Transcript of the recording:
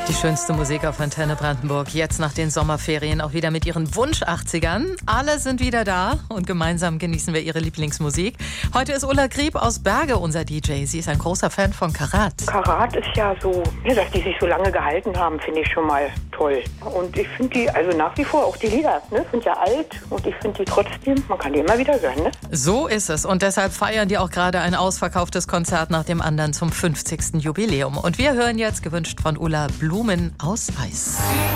Die schönste Musik auf Antenne Brandenburg. Jetzt nach den Sommerferien auch wieder mit ihren Wunsch-80ern. Alle sind wieder da und gemeinsam genießen wir ihre Lieblingsmusik. Heute ist Ulla Grieb aus Berge unser DJ. Sie ist ein großer Fan von Karat. Karat ist ja so, dass die sich so lange gehalten haben, finde ich schon mal toll. Und ich finde die, also nach wie vor, auch die Lieder, sind ja alt und ich finde die trotzdem, man kann die immer wieder hören. Ne? So ist es und deshalb feiern die auch gerade ein ausverkauftes Konzert nach dem anderen zum 50. Jubiläum. Und wir hören jetzt, gewünscht von Ulla, Blumen aus Eis.